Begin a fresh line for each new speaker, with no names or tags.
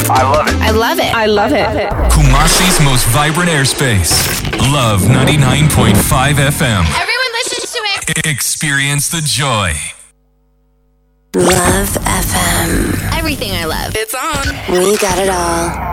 I love it.
I love it.
I love it.
Kumasi's most vibrant airspace. Love 99.5 FM.
Everyone listens to it.
Experience the joy.
Love FM.
Everything I love.
It's on. We got it all.